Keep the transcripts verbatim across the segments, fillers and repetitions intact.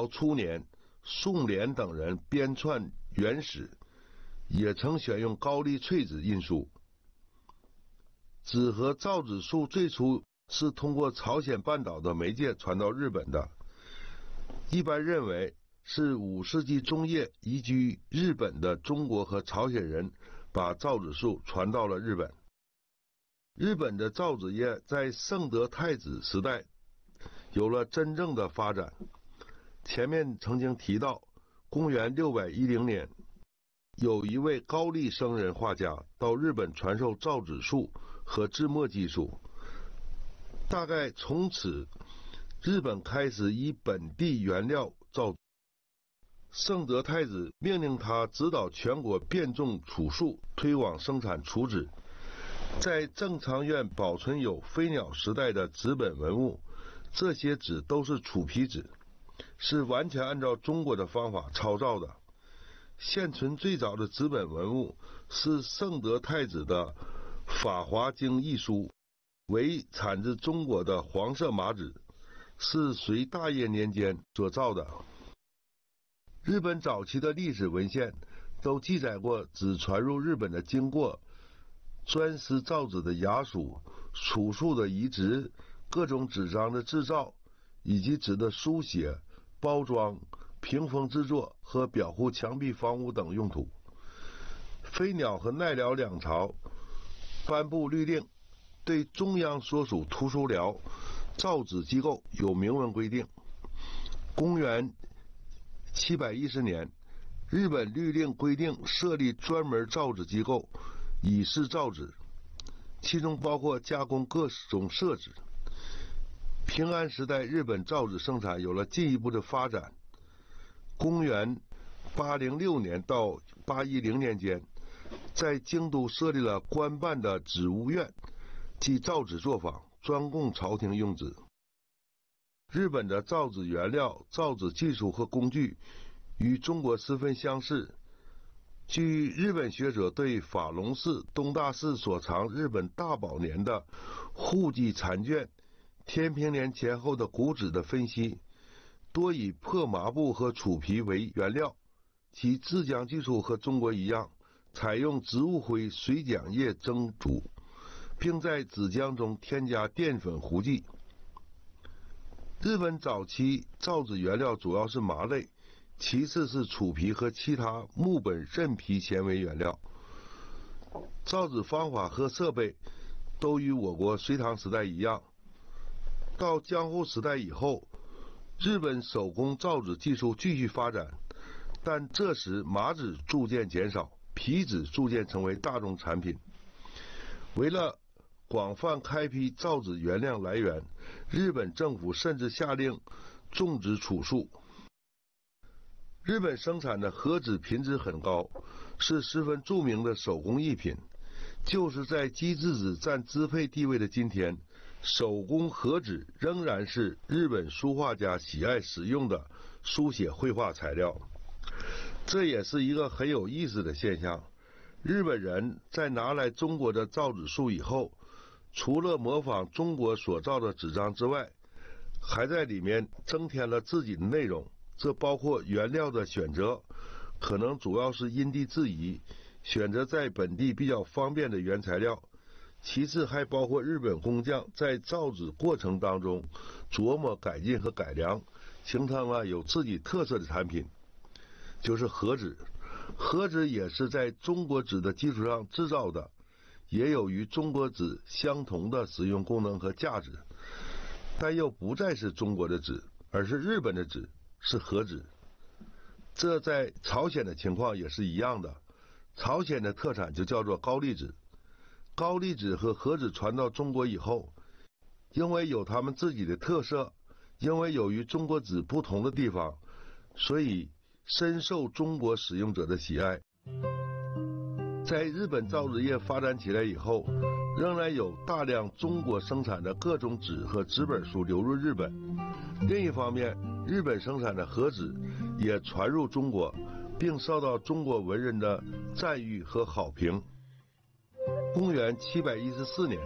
初年，宋濂等人编撰《元史》，也曾选用高丽翠纸印书。纸和造纸术最初是通过朝鲜半岛的媒介传到日本的，一般认为是五世纪中叶移居日本的中国和朝鲜人把造纸术传到了日本。日本的造纸业在圣德太子时代有了真正的发展。前面曾经提到，公元六百一十年，有一位高丽僧人画家到日本传授造纸术和制墨技术。大概从此，日本开始以本地原料造纸。圣德太子命令他指导全国变种储树，推广生产储纸。在正仓院保存有飞鸟时代的纸本文物，这些纸都是储皮纸，是完全按照中国的方法抄造的。现存最早的纸本文物是圣德太子的《法华经》一书，为产自中国的黄色麻纸，是隋大业年间所造的。日本早期的历史文献都记载过纸传入日本的经过，砖丝造纸的衙署、储树的移植、各种纸张的制造，以及纸的书写、包装、屏风制作和裱糊墙壁、房屋等用途。飞鸟和奈良两朝颁布律令，对中央所属图书寮造纸机构有明文规定。公元七百一十年，日本律令规定设立专门造纸机构，以示造纸，其中包括加工各种色纸。平安时代，日本造纸生产有了进一步的发展。公元八零六年到八一零年间，在京都设立了官办的纸务院即造纸作坊，专供朝廷用纸。日本的造纸原料、造纸技术和工具与中国十分相似。据日本学者对法隆寺、东大寺所藏日本大宝年的户籍残卷、天平年前后的古纸的分析，多以破麻布和储皮为原料，其制浆技术和中国一样，采用植物灰水浆液蒸煮，并在纸浆中添加淀粉糊剂。日本早期造纸原料主要是麻类，其次是储皮和其他木本韧皮纤维原料。造纸方法和设备都与我国隋唐时代一样。到江户时代以后，日本手工造纸技术继续发展，但这时麻纸逐渐减少，皮纸逐渐成为大众产品。为了广泛开辟造纸原料来源，日本政府甚至下令种植储树。日本生产的和纸品质很高，是十分著名的手工艺品。就是在机制纸占支配地位的今天，手工和纸仍然是日本书画家喜爱使用的书写绘画材料。这也是一个很有意思的现象。日本人在拿来中国的造纸术以后，除了模仿中国所造的纸张之外，还在里面增添了自己的内容。这包括原料的选择，可能主要是因地制宜，选择在本地比较方便的原材料。其次还包括日本工匠在造纸过程当中琢磨改进和改良，形成了有自己特色的产品，就是和纸。和纸也是在中国纸的基础上制造的，也有与中国纸相同的使用功能和价值，但又不再是中国的纸，而是日本的纸，是和纸。这在朝鲜的情况也是一样的，朝鲜的特产就叫做高丽纸。高丽纸和和纸传到中国以后，因为有他们自己的特色，因为有与中国纸不同的地方，所以深受中国使用者的喜爱。在日本造纸业发展起来以后，仍然有大量中国生产的各种纸和纸本书流入日本。另一方面，日本生产的和纸也传入中国，并受到中国文人的赞誉和好评。公元七百一十四年，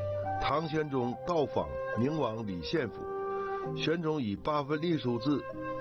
唐玄宗到访明王李献府，玄宗以八分隶书制